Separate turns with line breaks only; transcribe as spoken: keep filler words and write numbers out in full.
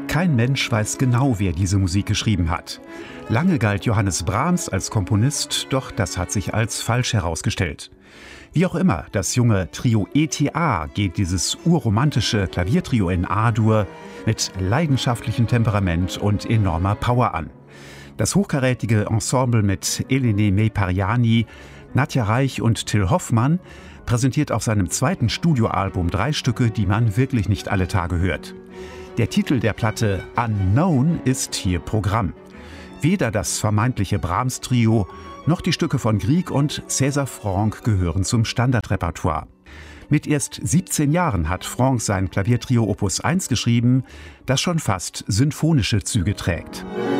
Kein Mensch weiß genau, wer diese Musik geschrieben hat. Lange galt Johannes Brahms als Komponist, doch das hat sich als falsch herausgestellt. Wie auch immer, das junge Trio E T A geht dieses urromantische Klaviertrio in A-Dur mit leidenschaftlichem Temperament und enormer Power an. Das hochkarätige Ensemble mit Eleni Mepariani, Nadja Reich und Till Hoffmann präsentiert auf seinem zweiten Studioalbum drei Stücke, die man wirklich nicht alle Tage hört. Der Titel der Platte Unknown ist hier Programm. Weder das vermeintliche Brahms-Trio noch die Stücke von Grieg und César Franck gehören zum Standardrepertoire. Mit erst siebzehn Jahren hat Franck sein Klaviertrio Opus eins geschrieben, das schon fast sinfonische Züge trägt.